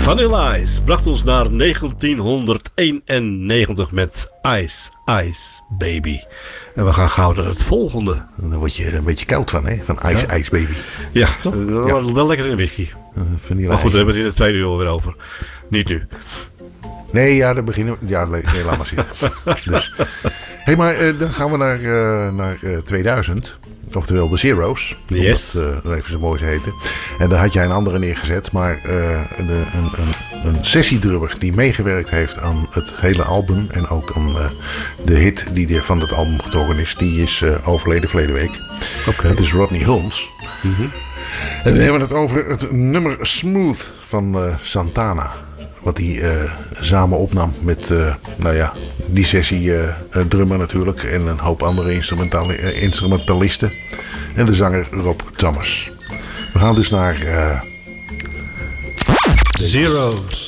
Vanilla Ice bracht ons naar 1991 met Ice, Ice Baby. En we gaan gauw naar het volgende. Dan word je een beetje koud van, hè? Van Ice, Ice Baby. Ja, dat was wel lekker in whisky. Maar goed, daar hebben we het in de tweede uur weer over. Niet nu. Nee, ja, dan beginnen we. Ja, nee, laat maar zitten. Dus. Hey, maar dan gaan we naar 2000. Oftewel de Zero's. Yes. Dat even zo mooi heten. En daar had jij een andere neergezet. Maar een sessiedrummer die meegewerkt heeft aan het hele album. En ook aan de hit die van het album getrokken is. Die is overleden verleden week. Okay. Dat is Rodney Holmes. Mm-hmm. En dan hebben we het over het nummer Smooth van Santana. Wat hij samen opnam met die sessie drummer natuurlijk. En een hoop andere instrumentalisten. En de zanger Rob Thomas. We gaan dus naar... Zero's.